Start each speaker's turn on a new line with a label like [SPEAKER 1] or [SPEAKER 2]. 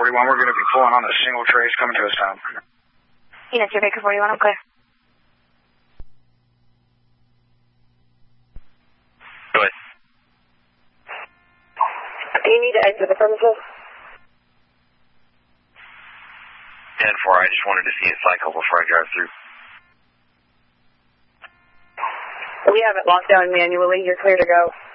[SPEAKER 1] 41, we're going to be pulling on a single trace coming to a stop.
[SPEAKER 2] Units, your Baker 41, I'm clear.
[SPEAKER 3] Go ahead.
[SPEAKER 4] Do you need to exit the premises?
[SPEAKER 3] 10-4, I just wanted to see a cycle before I drive through.
[SPEAKER 4] We have it locked down manually. You're clear to go.